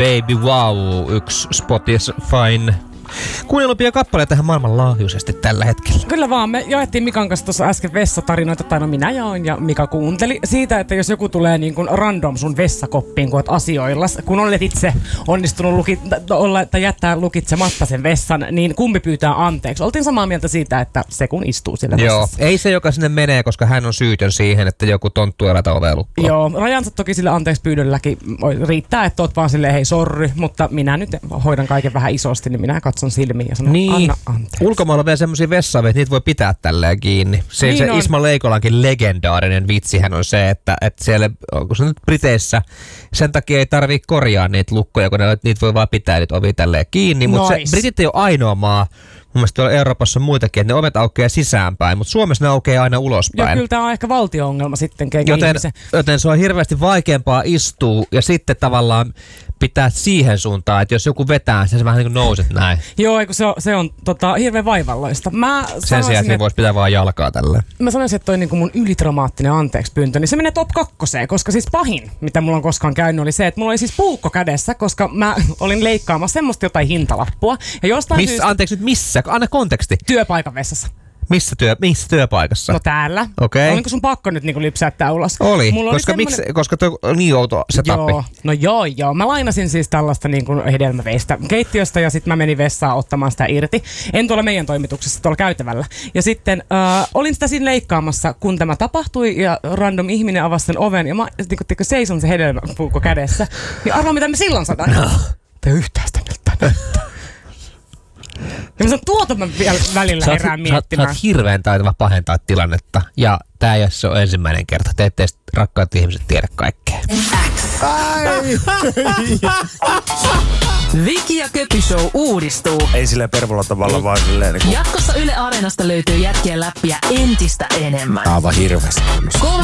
Baby Wow, yksi Spotifyn kuunnellumpia kappaleita tähän maailmanlaajuisesti tällä hetkellä. Kyllä vaan, me jaettiin Mikan kanssa tuossa äsken vessatarinoita, tai no minä jaoin ja Mika kuunteli siitä, että jos joku tulee niin kuin random sun vessakoppiin, kun oot asioillas, kun olet itse onnistunut jättää lukitsematta sen vessan, niin kumpi pyytää anteeksi? Oltiin samaa mieltä siitä, että se kun istuu siellä vessassa. Joo, ei se joka sinne menee, koska hän on syytön siihen, että joku tonttu ei laita ovea lukkoon. Joo, rajansa toki sille anteeksi pyydölläkin riittää, että oot vaan silleen hei sorry, mutta minä nyt hoidan kaiken vähän isosti, niin minä katson silmiin ja sanon anna anteeksi. Ulkomailla on vielä semmosia vessaavia, että niitä voi pitää tälleen kiinni. Se Isma Leikolankin legendaarinen vitsihän on se, että siellä, onko se nyt Briteissä, sen takia ei tarvii korjaa niitä lukkoja, kun niitä voi vaan pitää niitä ovia tälleen kiinni. Mutta Britit ei ole ainoa maa, mun mielestä tuolla Euroopassa on muitakin, että ne ovet aukeaa sisäänpäin, mutta Suomessa ne aukeaa aina ulospäin. Joo, kyllä tämä on ehkä valtio-ongelma sitten. Joten se on hirveästi vaikeampaa istua ja sitten tavallaan pitää siihen suuntaan, että jos joku vetää, se vähän niin kuin nouset näin. Joo, se on hirveän vaivalloista. Sen sijaan, että voisi pitää vaan jalkaa tälleen. Mä sanoisin, että toi niin kuin mun ylidramaattinen anteeksi-pyyntö, niin se menee top 2, koska siis pahin, mitä mulla on koskaan käynyt, oli se, että mulla oli siis puukko kädessä, koska mä olin leikkaamassa semmoista jotain hintalappua. Ja jostain syystä... Anteeksi nyt missä? Anna konteksti. Työpaikan vessassa. Missä työpaikassa? No täällä. Okei. Olinko sun pakko nyt niinku lypsäyttää ulos? Oli, koska toi on niin outo se tappi. No joo. Mä lainasin siis tällaista niinku hedelmäveistä keittiöstä ja sitten mä menin vessaan ottamaan sitä irti. En tuolla meidän toimituksessa, tuolla käytävällä. Ja sitten olin sitä siinä leikkaamassa, kun tämä tapahtui ja random ihminen avasi sen oven ja mä niinku seison se hedelmäpuukko kädessä. Niin arvaa mitä mä silloin sanoin. No. Tee yhtään sitä miltä. Ja mä sanon, mä vielä välillä herään miettimään. Sä oot hirveän taitava pahentaa tilannetta. Ja tää ei ole ensimmäinen kerta. Te ette rakkaat ihmiset tiedä kaikkea. Viki ja Köpi Show uudistuu. Ei silleen pervolla tavalla, vaan silleen niin kuin... Jatkossa Yle Areenasta löytyy jätkien läppiä entistä enemmän. Aivan hirveästi.